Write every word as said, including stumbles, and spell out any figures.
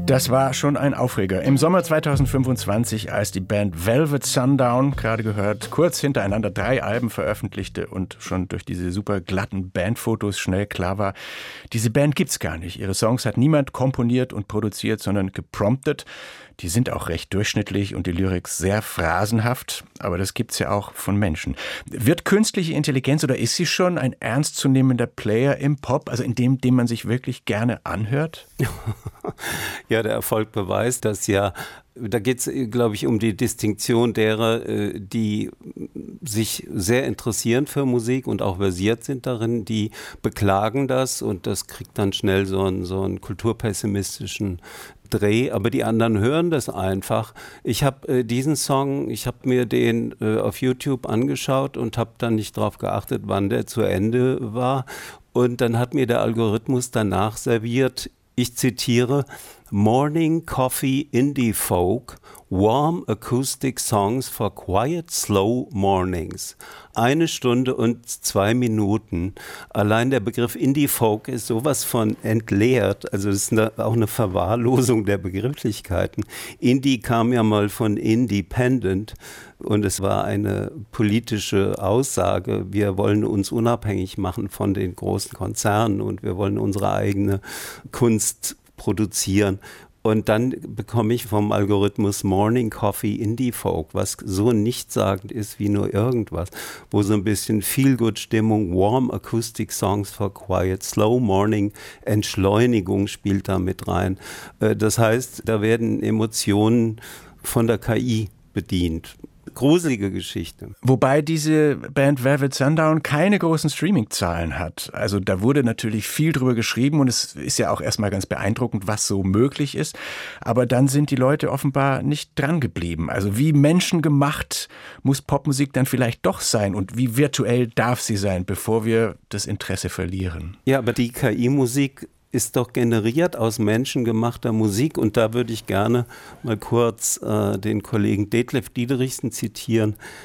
Das war schon ein Aufreger. Im Sommer zweitausendfünfundzwanzig, als die Band Velvet Sundown, gerade gehört, kurz hintereinander drei Alben veröffentlichte und schon durch diese super glatten Bandfotos schnell klar war, diese Band gibt's gar nicht. Ihre Songs hat niemand komponiert und produziert, sondern gepromptet. Die sind auch recht durchschnittlich und die Lyrik sehr phrasenhaft, aber das gibt's ja auch von Menschen. Wird künstliche Intelligenz oder ist sie schon ein ernstzunehmender Player im Pop, also in dem, dem man sich wirklich gerne anhört? Ja, der Erfolg beweist das ja. Da geht es, glaube ich, um die Distinktion derer, die sich sehr interessieren für Musik und auch versiert sind darin, die beklagen das und das kriegt dann schnell so einen, so einen kulturpessimistischen Dreh, aber die anderen hören das einfach. Ich habe äh, diesen Song, ich habe mir den äh, auf YouTube angeschaut und habe dann nicht darauf geachtet, wann der zu Ende war. Und dann hat mir der Algorithmus danach serviert, ich zitiere, Morning Coffee Indie Folk, Warm Acoustic Songs for Quiet Slow Mornings. Eine Stunde und zwei Minuten. Allein der Begriff Indie Folk ist sowas von entleert. Also es ist eine, auch eine Verwahrlosung der Begrifflichkeiten. Indie kam ja mal von Independent und es war eine politische Aussage. Wir wollen uns unabhängig machen von den großen Konzernen und wir wollen unsere eigene Kunst produzieren. Und dann bekomme ich vom Algorithmus Morning Coffee Indie Folk, was so nichtssagend ist wie nur irgendwas, wo so ein bisschen Feel-Good-Stimmung, Warm Acoustic Songs for Quiet, Slow Morning, Entschleunigung spielt da mit rein. Das heißt, da werden Emotionen von der K I bedient. Gruselige Geschichte. Wobei diese Band Velvet Sundown keine großen Streaming-Zahlen hat. Also da wurde natürlich viel drüber geschrieben und es ist ja auch erstmal ganz beeindruckend, was so möglich ist. Aber dann sind die Leute offenbar nicht dran geblieben. Also wie menschengemacht muss Popmusik dann vielleicht doch sein und wie virtuell darf sie sein, bevor wir das Interesse verlieren? Ja, aber die K I-Musik ist doch generiert aus menschengemachter Musik und da würde ich gerne mal kurz äh, den Kollegen Detlef Diederichsen zitieren,